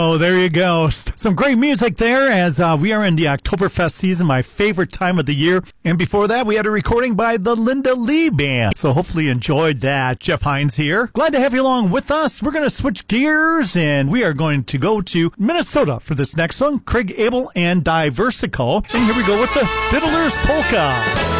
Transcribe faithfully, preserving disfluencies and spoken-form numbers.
Oh, there you go. Some great music there as uh, we are in the Oktoberfest season, my favorite time of the year. And before that, we had a recording by the Linda Lee Band. So hopefully you enjoyed that. Jeff Hines here. Glad to have you along with us. We're going to switch gears and we are going to go to Minnesota for this next one. Craig Abel and Diversical. And here we go with the Fiddler's Polka.